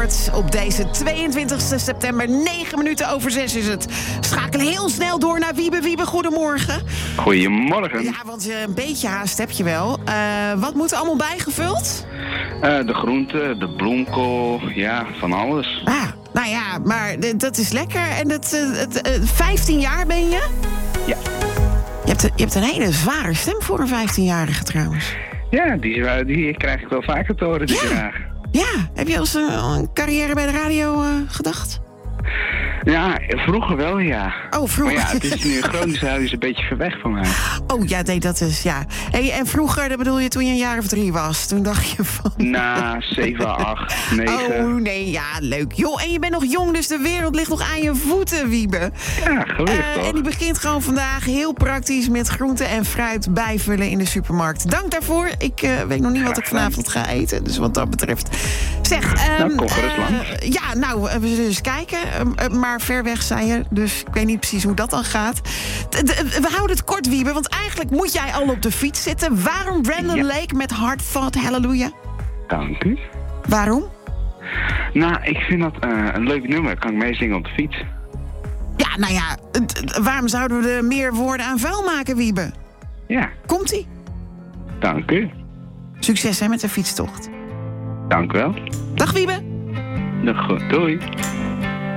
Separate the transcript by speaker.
Speaker 1: start op deze 22 september. 9 minuten over 6 is het. Schakelen heel snel door naar Wiebe. Wiebe, goedemorgen.
Speaker 2: Goedemorgen.
Speaker 1: Ja, want een beetje haast heb je wel. Wat moet er allemaal bijgevuld?
Speaker 2: De groenten, de bloemkool, ja, van alles.
Speaker 1: Nou ja, maar dat is lekker. En 15 jaar ben je?
Speaker 2: Ja.
Speaker 1: Je hebt een hele zware stem voor een 15-jarige trouwens.
Speaker 2: Ja, die krijg ik wel vaker te horen, die vraag.
Speaker 1: Ja, heb je al eens een carrière bij de radio gedacht?
Speaker 2: Ja, vroeger wel, ja.
Speaker 1: Oh, vroeger.
Speaker 2: Maar ja, het is nu een chronisch huis een beetje ver weg van mij.
Speaker 1: Oh ja, nee, dat is, ja. Hey, en vroeger, dat bedoel je toen je een jaar of 3 was? Toen dacht je van...
Speaker 2: 7, 8, 9.
Speaker 1: Oh, nee, ja, leuk. Joh, en je bent nog jong, dus de wereld ligt nog aan je voeten, Wiebe.
Speaker 2: Ja, gelukkig toch.
Speaker 1: En die begint gewoon vandaag heel praktisch met groente en fruit bijvullen in de supermarkt. Dank daarvoor. Ik weet nog niet wat ik vanavond ga eten, dus wat dat betreft. Zeg,
Speaker 2: kom gerust langs.
Speaker 1: Ja, nou, we zullen eens kijken. Maar ver weg, zei je, dus ik weet niet precies hoe dat dan gaat. We houden het kort, Wiebe, want eigenlijk moet jij al op de fiets zitten. Waarom Brandon Lake met Hard Fought Hallelujah?
Speaker 2: Dank u.
Speaker 1: Waarom?
Speaker 2: Nou, ik vind dat een leuk nummer. Kan ik meezingen op de fiets?
Speaker 1: Ja, nou ja, waarom zouden we er meer woorden aan vuil maken, Wiebe?
Speaker 2: Ja.
Speaker 1: Komt-ie?
Speaker 2: Dank u.
Speaker 1: Succes hè, met de fietstocht.
Speaker 2: Dank u wel.
Speaker 1: Dag, Wiebe.
Speaker 2: Dag goed, doei.